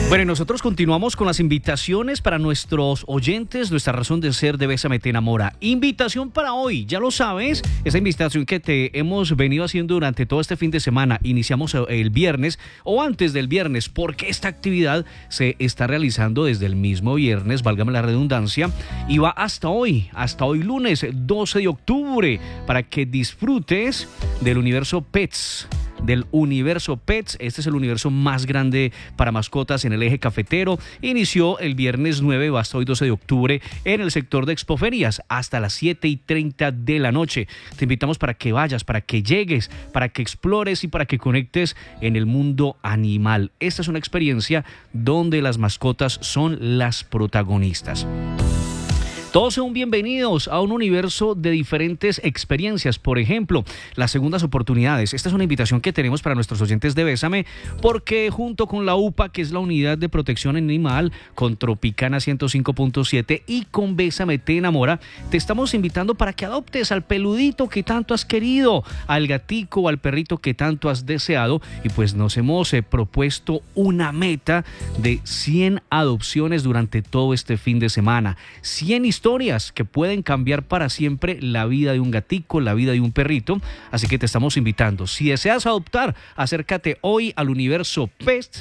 Bueno, y nosotros continuamos con las invitaciones para nuestros oyentes, nuestra razón de ser de Bésame Te Enamora. Invitación para hoy, ya lo sabes, esa invitación que te hemos venido haciendo durante todo este fin de semana. Iniciamos el viernes o antes del viernes, porque esta actividad se está realizando desde el mismo viernes, válgame la redundancia, y va hasta hoy lunes 12 de octubre, para que disfrutes del universo Pets. Este es el universo más grande para mascotas en el eje cafetero. Inició el viernes 9, va hasta hoy 12 de octubre en el sector de Expoferias hasta las 7:30 de la noche. Te invitamos para que vayas, para que llegues, para que explores y para que conectes en el mundo animal. Esta es una experiencia donde las mascotas son las protagonistas. Todos son bienvenidos a un universo de diferentes experiencias. Por ejemplo, las segundas oportunidades. Esta es una invitación que tenemos para nuestros oyentes de Bésame, porque junto con la UPA, que es la Unidad de Protección Animal, con Tropicana 105.7 y con Bésame Te Enamora, te estamos invitando para que adoptes al peludito que tanto has querido, al gatico o al perrito que tanto has deseado. Y pues nos hemos propuesto una meta de 100 adopciones durante todo este fin de semana. 100 historias que pueden cambiar para siempre la vida de un gatico, la vida de un perrito. Así que te estamos invitando. Si deseas adoptar, acércate hoy al universo Pets,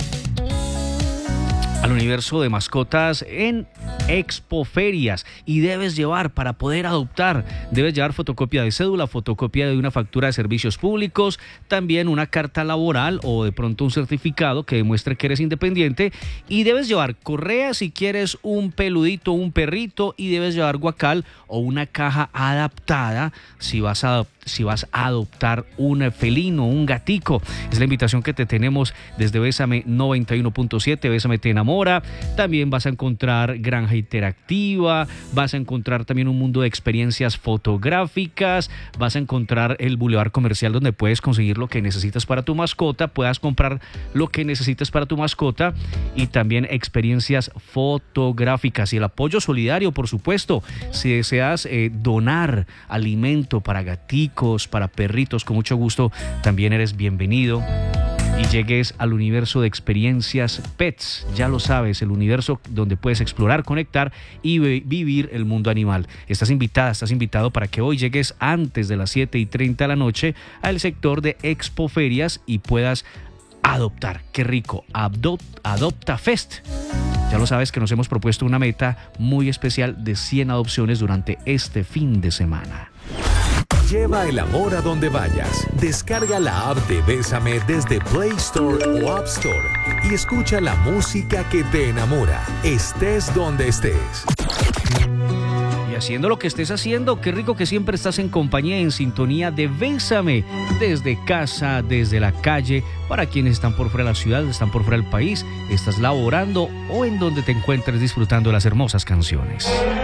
al universo de mascotas en Expoferias, y debes llevar, para poder adoptar, debes llevar fotocopia de cédula, fotocopia de una factura de servicios públicos, también una carta laboral o de pronto un certificado que demuestre que eres independiente, y debes llevar correa si quieres un peludito, un perrito, y debes llevar guacal o una caja adaptada si vas a adoptar un felino, un gatico. Es la invitación que te tenemos desde Bésame 91.7, Bésame Te Enamora. También vas a encontrar granja interactiva, vas a encontrar también un mundo de experiencias fotográficas, vas a encontrar el bulevar comercial donde puedes conseguir lo que necesitas para tu mascota, puedas comprar lo que necesites para tu mascota, y también experiencias fotográficas y el apoyo solidario, por supuesto. Si deseas donar alimento para gaticos, para perritos, con mucho gusto también eres bienvenido. Y llegues al universo de experiencias Pets, ya lo sabes, el universo donde puedes explorar, conectar y vivir el mundo animal. Estás invitado para que hoy llegues antes de las 7:30 de la noche al sector de Expoferias y puedas adoptar. ¡Qué rico! Adopta Fest. Ya lo sabes que nos hemos propuesto una meta muy especial de 100 adopciones durante este fin de semana. Lleva el amor a donde vayas. Descarga la app de Bésame desde Play Store o App Store y escucha la música que te enamora, estés donde estés. Y haciendo lo que estés haciendo, qué rico que siempre estás en compañía, en sintonía de Bésame, desde casa, desde la calle, para quienes están por fuera de la ciudad, están por fuera del país, estás laborando o en donde te encuentres disfrutando de las hermosas canciones.